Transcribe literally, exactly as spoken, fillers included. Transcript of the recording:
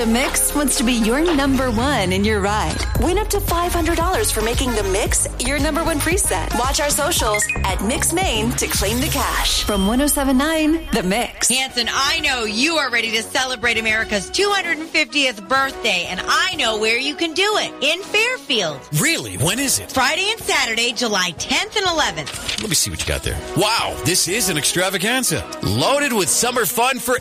The Mix wants to be your number one in your ride. Win up to five hundred dollars for making The Mix your number one preset. Watch our socials at Mix Maine to claim the cash. From one oh seven point nine, The Mix. Hanson, I know you are ready to celebrate America's two hundred fiftieth birthday, and I know where you can do it. In Fairfield. Really? When is it? Friday and Saturday, July tenth and eleventh. Let me see what you got there. Wow, this is an extravaganza. Loaded with summer fun for